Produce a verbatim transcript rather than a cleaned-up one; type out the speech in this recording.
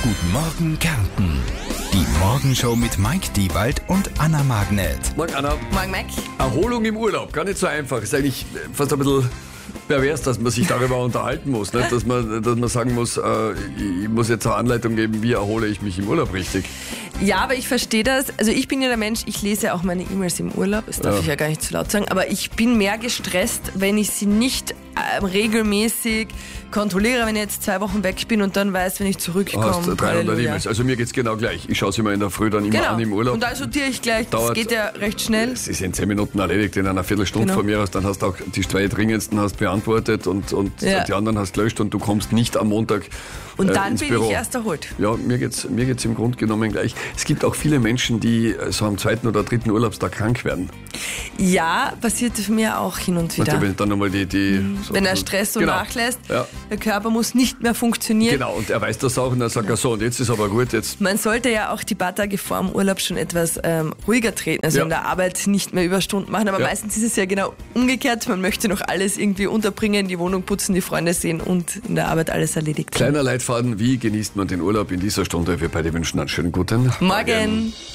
Guten Morgen Kärnten. Die Morgenshow mit Mike Diewald und Anna Magnet. Morgen, Anna. Morgen, Mike. Erholung im Urlaub, gar nicht so einfach. Ist eigentlich fast ein bisschen pervers, dass man sich darüber unterhalten muss. Nicht? Dass man, dass man sagen muss, äh, ich muss jetzt eine Anleitung geben, wie erhole ich mich im Urlaub richtig. Ja, aber ich verstehe das. Also ich bin ja der Mensch, ich lese auch meine E-Mails im Urlaub. Das darf Ja. ich ja gar nicht zu laut sagen. Aber ich bin mehr gestresst, wenn ich sie nicht äh, regelmäßig kontrolliere, wenn ich jetzt zwei Wochen weg bin und dann weiß, wenn ich Du zurückkomme. hast dreihundert Halleluja. E-Mails. Also mir geht's genau gleich. Ich schaue sie mir in der Früh dann immer Genau. an im Urlaub. Und da sortiere ich gleich. Das Dauert- geht ja recht schnell. Sie sind zehn Minuten erledigt, in einer Viertelstunde Genau. von mir aus. Dann hast du auch die zwei dringendsten hast beantwortet und, und Ja. die anderen hast gelöscht und du kommst nicht am Montag Und äh, dann ins bin Büro. ich erst erholt. Ja, mir geht's, mir geht's im Grunde genommen gleich. Es gibt auch viele Menschen, die äh, so am zweiten oder dritten Urlaubstag krank werden. Ja, passiert mir auch hin und wieder. Also wenn dann nochmal die, die so, Wenn der Stress so genau. nachlässt, Ja. der Körper muss nicht mehr funktionieren. Genau, und er weiß das auch und dann sagt er so, und jetzt ist aber gut, jetzt Man sollte ja auch die paar Tage vor dem Urlaub schon etwas ähm, ruhiger treten, also Ja. in der Arbeit nicht mehr Überstunden machen, aber Ja. meistens ist es ja genau umgekehrt, man möchte noch alles irgendwie unterbringen, die Wohnung putzen, die Freunde sehen und in der Arbeit alles erledigt. kleiner Leitfaden, wie genießt man den Urlaub in dieser Stunde? Wir beide wünschen einen schönen guten Morgen.